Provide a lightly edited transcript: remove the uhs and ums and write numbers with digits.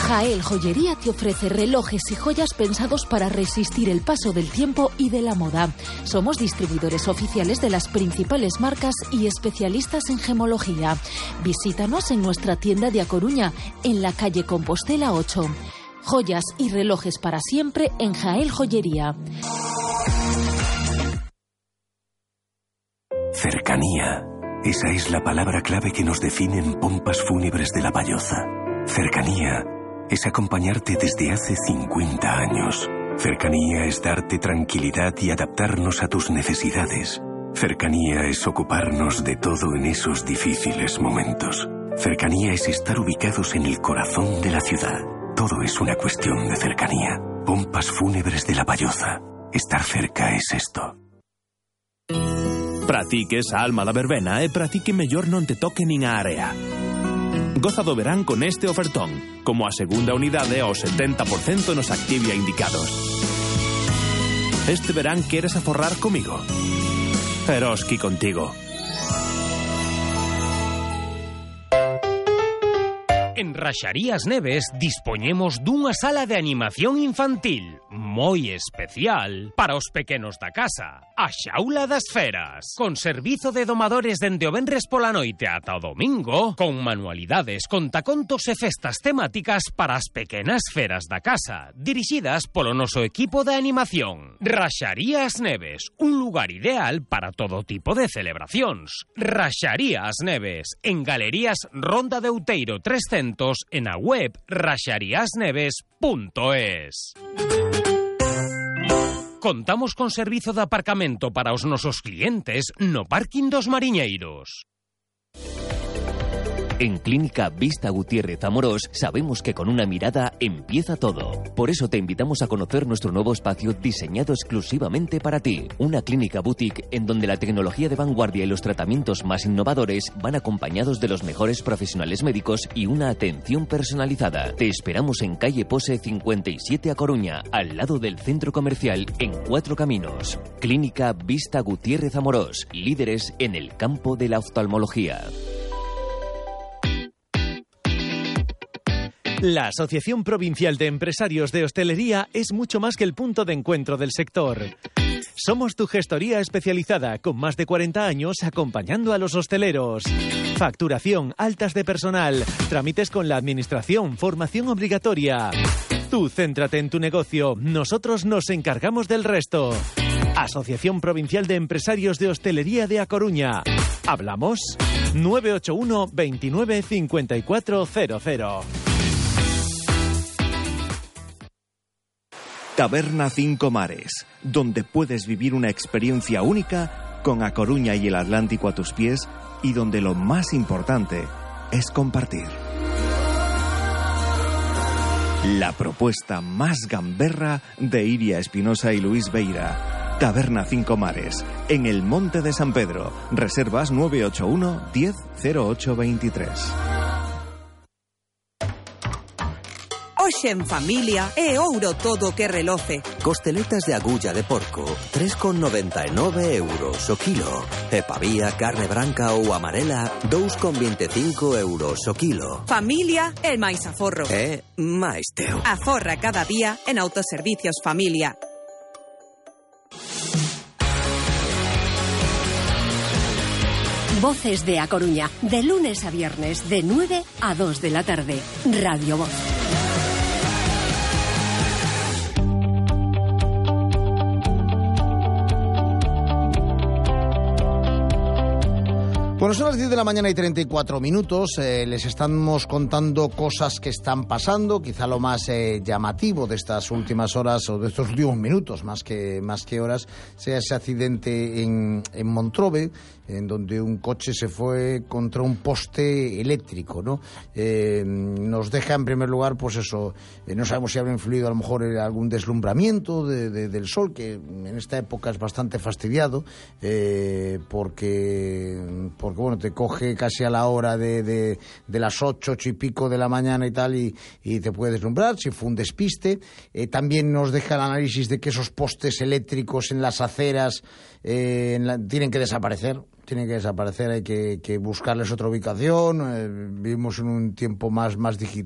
Jael Joyería te ofrece relojes y joyas pensados para resistir el paso del tiempo y de la moda. Somos distribuidores oficiales de las principales marcas y especialistas en gemología. Visítanos en nuestra tienda de A Coruña, en la calle Compostela 8. Joyas y relojes para siempre en Jael Joyería. Cercanía. Esa es la palabra clave que nos define en Pompas Fúnebres de La Valloza. Cercanía es acompañarte desde hace 50 años. Cercanía es darte tranquilidad y adaptarnos a tus necesidades. Cercanía es ocuparnos de todo en esos difíciles momentos. Cercanía es estar ubicados en el corazón de la ciudad. Todo es una cuestión de cercanía. Pompas Fúnebres de La Valloza. Estar cerca es esto. Pratique esa alma da verbena e pratique mellor non te toque nin a area. Goza do verán con este ofertón, como a segunda unidade ao 70% nos Activia indicados. Este verán queres aforrar comigo? Eroski contigo. En Raxarías Neves dispoñemos dunha sala de animación infantil moi especial para os pequenos da casa, a Xaula das Feras, con servizo de domadores dende o venres pola noite ata o domingo, con manualidades, contacontos e festas temáticas para as pequenas feras da casa, dirixidas polo noso equipo de animación. Raxarías Neves, un lugar ideal para todo tipo de celebracións. Raxarías Neves, en Galerías Ronda de Outeiro 300, en a web raxariasneves.es. Contamos con servizo de aparcamento para os nosos clientes no parking dos Mariñeiros. En Clínica Vista Gutiérrez Amorós sabemos que con una mirada empieza todo. Por eso te invitamos a conocer nuestro nuevo espacio diseñado exclusivamente para ti. Una clínica boutique en donde la tecnología de vanguardia y los tratamientos más innovadores van acompañados de los mejores profesionales médicos y una atención personalizada. Te esperamos en calle Pose 57 A Coruña, al lado del centro comercial en 4 Caminos. Clínica Vista Gutiérrez Amorós, líderes en el campo de la oftalmología. La Asociación Provincial de Empresarios de Hostelería es mucho más que el punto de encuentro del sector. Somos tu gestoría especializada, con más de 40 años acompañando a los hosteleros. Facturación, altas de personal, trámites con la administración, formación obligatoria. Tú céntrate en tu negocio, nosotros nos encargamos del resto. Asociación Provincial de Empresarios de Hostelería de A Coruña. ¿Hablamos? 981 29 5400. Taberna Cinco Mares, donde puedes vivir una experiencia única con A Coruña y el Atlántico a tus pies y donde lo más importante es compartir. La propuesta más gamberra de Iria Espinosa y Luis Beira. Taberna Cinco Mares, en el Monte de San Pedro. Reservas 981 10 08 23. Hoxe en familia é ouro todo que reloce. Costeletas de agulla de porco, 3,99 euros o kilo. E pavía, carne branca ou amarela, 2,25 euros o kilo. Familia é máis aforro. É máis teu. Aforra cada día en Autoservicios Familia. Voces de A Coruña, de lunes a viernes, de 9 a 2 de la tarde. Radio Voz. Bueno, son las 10 de la mañana y 34 minutos. Les estamos contando cosas que están pasando. Quizá lo más llamativo de estas últimas horas o de estos últimos minutos, más que horas, sea ese accidente en Montrove, en donde un coche se fue contra un poste eléctrico, ¿no? Nos deja en primer lugar, pues eso, no sabemos si habrá influido a lo mejor algún deslumbramiento del sol, que en esta época es bastante fastidiado, porque bueno, te coge casi a la hora de las 8 y pico de la mañana y tal, y te puede deslumbrar, si fue un despiste. También nos deja el análisis de que esos postes eléctricos en las aceras tienen que desaparecer. Hay que buscarles otra ubicación. Vivimos en un tiempo más digital.